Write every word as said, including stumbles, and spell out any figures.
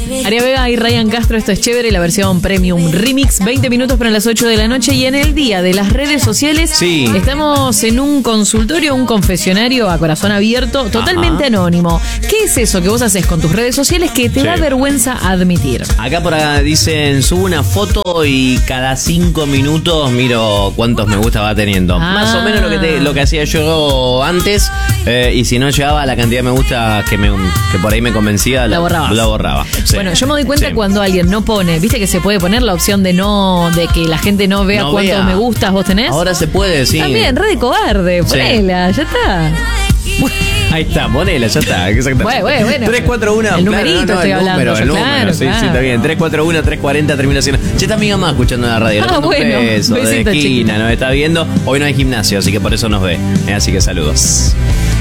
Aria Vega y Ryan Castro, esto es chévere, la versión Premium Remix, veinte minutos para las ocho de la noche. Y en el día de las redes sociales, sí, estamos en un consultorio, un confesionario a corazón abierto, totalmente Ajá. anónimo. ¿Qué es eso que vos haces con tus redes sociales que te Sí. da vergüenza admitir? Acá por acá dicen, subo una foto y cada cinco minutos miro cuántos me gusta va teniendo. Ah. Más o menos lo que te, lo que hacía yo antes, eh, y si no llegaba a la cantidad de me gusta que, me, que por ahí me convencía, La borrabas. La borraba. Sí. Bueno, yo me doy cuenta Sí. cuando alguien no pone, viste que se puede poner la opción de no, de que la gente no vea No cuántos vea. me gustas vos tenés. Ahora se puede, sí. También, re de cobarde, Sí. ponela, ya está. Ahí está, ponela, ya está. Exactamente. Bueno, bueno, bueno. tres cuatro uno, El numerito claro, no, no, estoy el hablando número, yo, el número, claro, sí, claro. sí, está bien. tres cuatro uno, tres cuarenta termina siendo. Che, está mi mamá escuchando en la radio. Le Ah, mando un bueno, beso de besito, esquina, chiquita. nos está viendo. Hoy no hay gimnasio, así que por eso nos ve. Eh, Así que saludos.